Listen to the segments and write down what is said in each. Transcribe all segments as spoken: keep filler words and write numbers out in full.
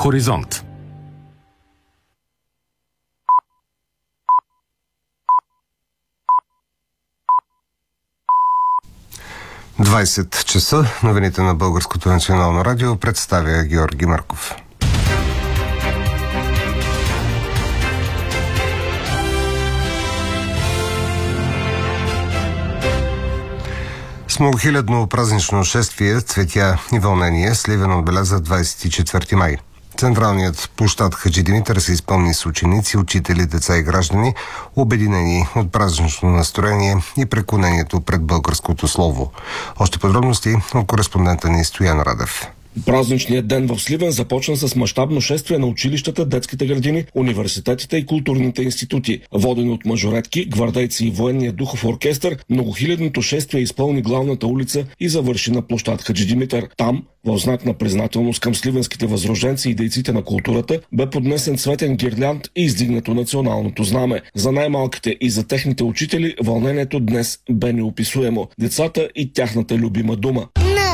Хоризонт. двайсет часа, новините на Българското национално радио, представя Георги Марков. С многохилядно празнично шествие, цветя и вълнение, Сливен отбеляза двайсет и четвърти май. Централният площад Хаджи Димитър се изпълни с ученици, учители, деца и граждани, обединени от празнично настроение и преклонението пред българското слово. Още подробности от кореспондента ни Стоян Радев. Празничният ден в Сливен започна с мащабно шествие на училищата, детските градини, университетите и културните институти. Водени от мажоретки, гвардейци и военния духов оркестър, многохилядното шествие изпълни главната улица и завърши на площад Хаджи Димитър. Там, в знак на признателност към сливенските възрожденци и дейците на културата, бе поднесен цветен гирлянд и издигнато националното знаме. За най-малките и за техните учители вълнението днес бе неописуемо. Децата и тяхната любима дума.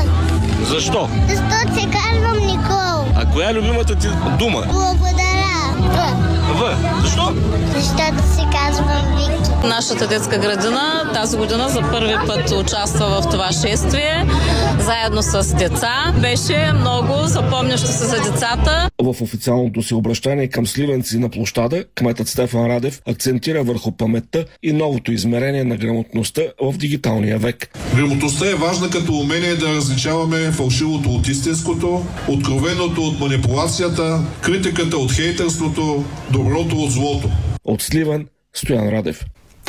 Защо? Защото се казвам Никол. А коя е любимата ти дума? Благодаря. В. В. Защо? Защото се казвам Вики. Нашата детска градина тази година за първи път участва в това шествие, заедно с деца. Беше много запомнящо се за децата. В официалното си обращение към сливенци на площада, кметът Стефан Радев акцентира върху паметта и новото измерение на грамотността в дигиталния век. Грамотността е важна като умение да различаваме фалшивото от истинското, откровеното от манипулацията, критиката от хейтърството, доброто от злото. От Сливен, Стоян Радев.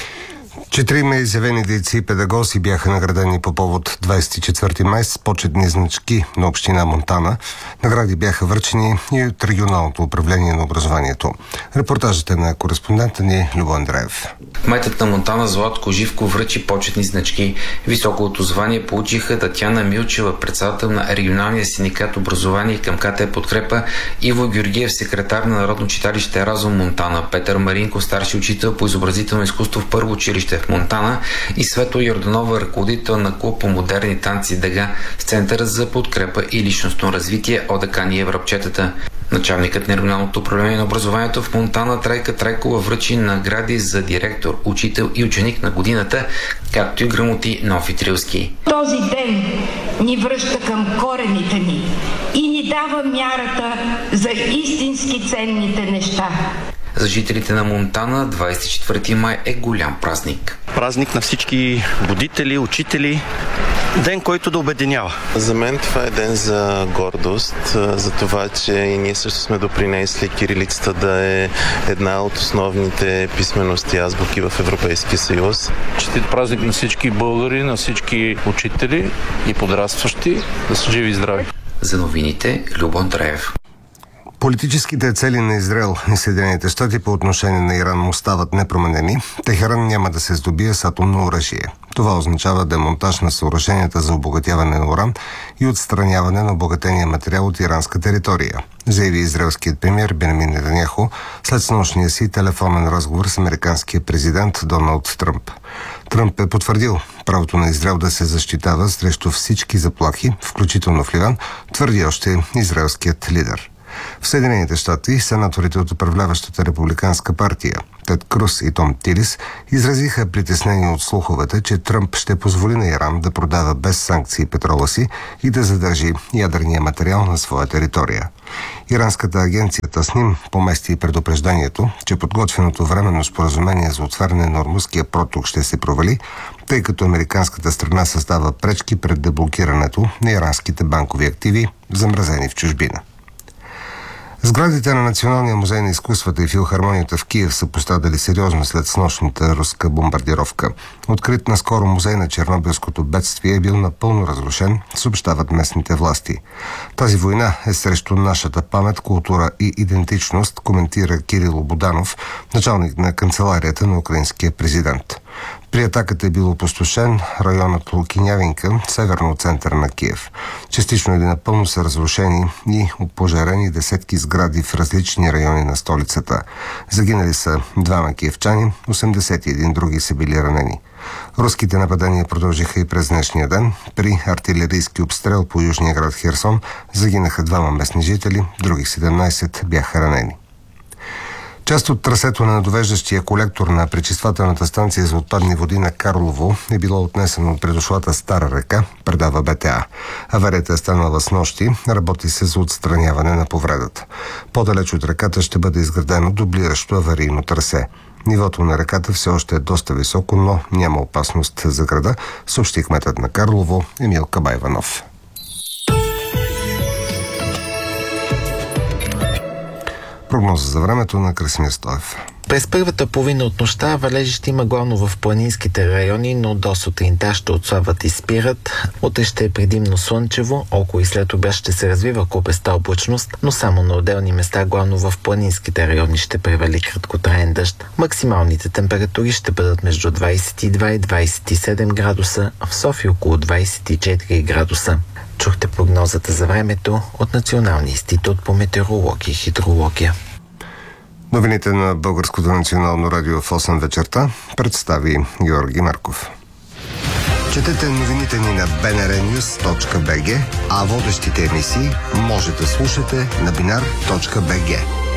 Четирима изявени дейци и педагози бяха наградени по повод двайсет и четвърти май с почетни значки на община Монтана. Награди бяха връчени и от регионалното управление на образованието. Репортажът е на кореспондента ни Любо Андреев. Кметът на Монтана Златко Живков връчи почетни значки. Високото звание получиха Татяна Милчева, председател на регионалния синдикат образование към КТ Подкрепа, Иво Георгиев, секретар на Народно читалище Разум Монтана, Петър Маринко, старши учител по изобразително изкуство в първо училище в Монтана и Светла Йорданова, ръководител на клуб по модерни танци Дега в Центъра за подкрепа и личностно развитие ОДК Ние Връбчетата. Началникът на регионалното управление на образованието в Монтана Трайка Трайкова връчи награди за директор, учител и ученик на годината, както и грамоти Нов и Трилски. Този ден ни връща към корените ни и ни дава мярата за истински ценните неща. За жителите на Монтана двайсет и четвърти май е голям празник. Празник на всички будители, учители, ден, който да обединява. За мен това е ден за гордост, за това, че и ние също сме допринесли кирилицата да е една от основните писмености азбуки в Европейския съюз. Честит празник на всички българи, на всички учители и подрастващи, да са живи и здрави. За новините Любо Андреев. Политическите цели на Израел и Съединените щати по отношение на Иран остават непроменени. Техеран няма да се здобие с атомно оръжие. Това означава демонтаж на съоръженията за обогатяване на уран и отстраняване на обогатения материал от иранска територия, заяви израелският премиер Бенямин Нетаняху след снощния си телефонен разговор с американския президент Доналд Тръмп. Тръмп е потвърдил правото на Израел да се защитава срещу всички заплахи, включително в Ливан, твърди още израелският лидер. В Съединените щати сенаторите от управляващата републиканска партия Тед Круз и Том Тилис изразиха притеснение от слуховете, че Тръмп ще позволи на Иран да продава без санкции петрола си и да задържи ядрения материал на своя територия. Иранската агенция Тасним помести предупреждението, че подготвеното временно споразумение за отваряне на Ормузския проток ще се провали, тъй като американската страна създава пречки пред деблокирането на иранските банкови активи, замразени в чужбина. Сградите на Националния музей на изкуствата и филхармонията в Киев са пострадали сериозно след снощната руска бомбардировка. Открит наскоро музей на Чернобилското бедствие е бил напълно разрушен, съобщават местните власти. Тази война е срещу нашата памет, култура и идентичност, коментира Кирило Буданов, началник на канцеларията на украинския президент. При атаката е бил опустошен районът Лукинявинка, северно от центъра на Киев. Частично или напълно са разрушени и опожарени десетки сгради в различни райони на столицата. Загинали са двама киевчани, осемдесет и един други са били ранени. Руските нападения продължиха и през днешния ден. При артилерийски обстрел по южния град Херсон загинаха двама местни жители, други седемнайсет бяха ранени. Част от трасето на довеждащия колектор на пречиствателната станция за отпадни води на Карлово е било отнесено от предошлата Стара река, предава БТА. Аварията е станала с нощи, работи се за отстраняване на повредата. По-далеч от реката ще бъде изградено дублиращо аварийно трасе. Нивото на реката все още е доста високо, но няма опасност за града, съобщи кметът на Карлово Емил Кабайванов. Прогноза за времето на Красимир Стоев. През първата половина от нощта валежи ще има главно в планинските райони, но до сутринта ще отслабват и спират. Утре ще е предимно слънчево, около и след обяд ще се развива купеста облачност, но само на отделни места, главно в планинските райони, ще превали краткотраен дъжд. Максималните температури ще бъдат между двайсет и два и двайсет и седем градуса, в София около двайсет и четири градуса. Чухте прогнозата за времето от Националния институт по метеорология и хидрология. Новините на Българското национално радио в осем вечерта представи Георги Марков. Четете новините ни на би ен ар нюс точка би джи, а водещите емисии можете да слушате на бинар точка би джи.